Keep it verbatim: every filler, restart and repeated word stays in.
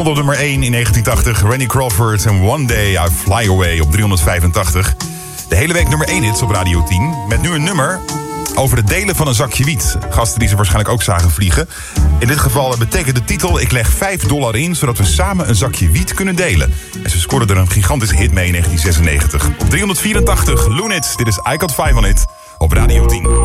stond op nummer één in negentien tachtig. Randy Crawford en One Day I Fly Away op driehonderdvijfentachtig. De hele week nummer één hits op Radio tien. Met nu een nummer over het delen van een zakje wiet. Gasten die ze waarschijnlijk ook zagen vliegen. In dit geval betekent de titel: ik leg vijf dollar in, zodat we samen een zakje wiet kunnen delen. En ze scoorden er een gigantische hit mee in negentien zesennegentig. Op driehonderdvierentachtig, Loonits. Dit is I Got Five on It op Radio tien.